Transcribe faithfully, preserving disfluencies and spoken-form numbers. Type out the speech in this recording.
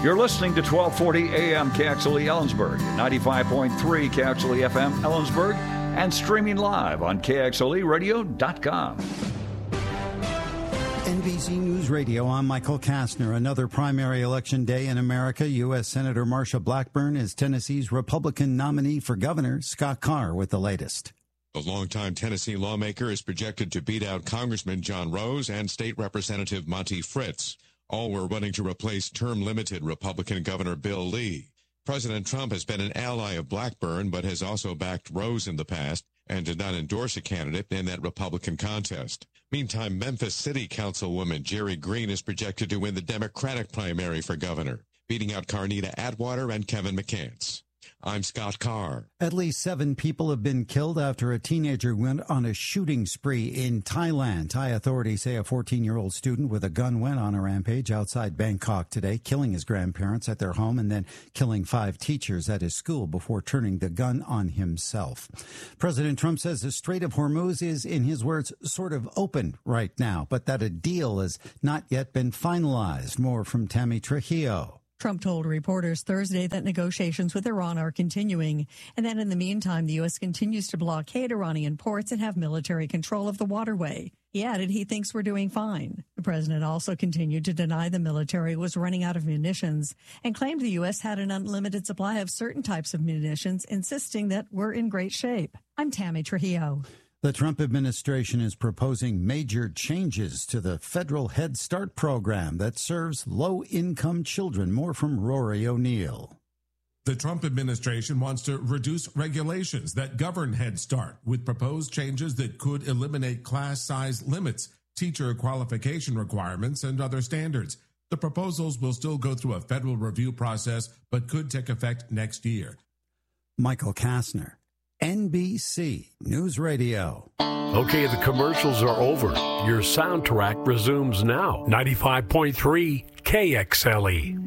You're listening to twelve forty A M K X L E Ellensburg, ninety-five point three K X L E F M Ellensburg, and streaming live on K X L E radio dot com. N B C News Radio, I'm Michael Kastner. Another primary election day in America. U S. Senator Marsha Blackburn is Tennessee's Republican nominee for governor. Scott Carr with the latest. The longtime Tennessee lawmaker is projected to beat out Congressman John Rose and State Representative Monty Fritz. All were running to replace term-limited Republican Governor Bill Lee. President Trump has been an ally of Blackburn, but has also backed Rose in the past and did not endorse a candidate in that Republican contest. Meantime, Memphis City Councilwoman Jerry Green is projected to win the Democratic primary for governor, beating out Carnita Atwater and Kevin McCants. I'm Scott Carr. At least seven people have been killed after a teenager went on a shooting spree in Thailand. Thai authorities say a fourteen-year-old student with a gun went on a rampage outside Bangkok today, killing his grandparents at their home and then killing five teachers at his school before turning the gun on himself. President Trump says the Strait of Hormuz is, in his words, sort of open right now, but that a deal has not yet been finalized. More from Tammy Trujillo. Trump told reporters Thursday that negotiations with Iran are continuing and that in the meantime, the U S continues to blockade Iranian ports and have military control of the waterway. He added he thinks we're doing fine. The president also continued to deny the military was running out of munitions and claimed the U S had an unlimited supply of certain types of munitions, insisting that we're in great shape. I'm Tammy Trujillo. The Trump administration is proposing major changes to the federal Head Start program that serves low-income children. More from Rory O'Neill. The Trump administration wants to reduce regulations that govern Head Start with proposed changes that could eliminate class size limits, teacher qualification requirements, and other standards. The proposals will still go through a federal review process, but could take effect next year. Michael Kastner, N B C News Radio. Okay, the commercials are over. Your soundtrack resumes now. ninety-five point three K X L E.